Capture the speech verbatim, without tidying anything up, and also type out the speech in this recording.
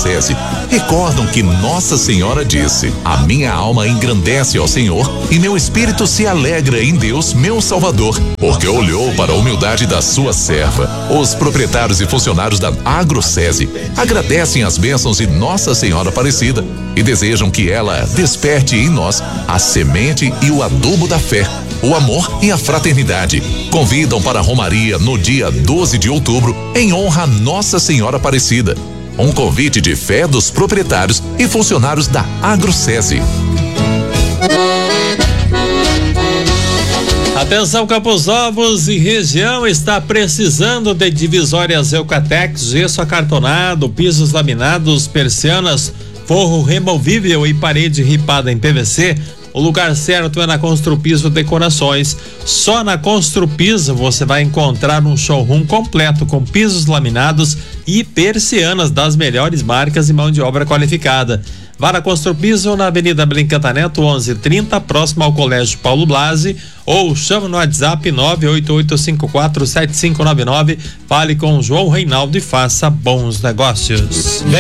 AgroSese recordam que Nossa Senhora disse: a minha alma engrandece ao Senhor e meu espírito se alegra em Deus, meu Salvador, porque olhou para a humildade da sua serva. Os proprietários e funcionários da AgroSese agradecem as bênçãos de Nossa Senhora Aparecida e desejam que ela desperte em nós a semente e o adubo da fé, o amor e a fraternidade. Convidam para a Romaria no dia doze de outubro, em honra a Nossa Senhora Aparecida. Um convite de fé dos proprietários e funcionários da AgroSese. Atenção, Campos Novos e região está precisando de divisórias Eucatex, gesso acartonado, pisos laminados, persianas, forro removível e parede ripada em P V C. O lugar certo é na Construpiso Decorações. Só na Construpiso você vai encontrar um showroom completo com pisos laminados e persianas das melhores marcas e mão de obra qualificada. Vá na Construpiso na Avenida Belincanta Neto onze trinta, próximo ao Colégio Paulo Blasi, ou chama no WhatsApp nove oito oito cinco quatro sete cinco nove nove. Fale com João Reinaldo e faça bons negócios.